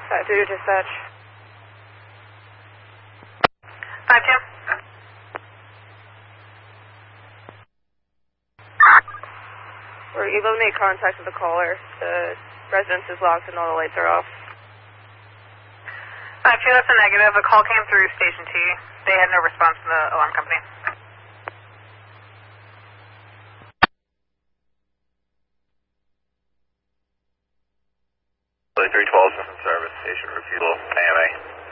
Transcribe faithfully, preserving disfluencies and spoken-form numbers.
five two dispatch. five two. We're able to make contact with the caller. The residence is locked and all the lights are off. five two, that's a negative. A call came through Station T. They had no response from the alarm company. three twelve is in service. Station refusal. A M A.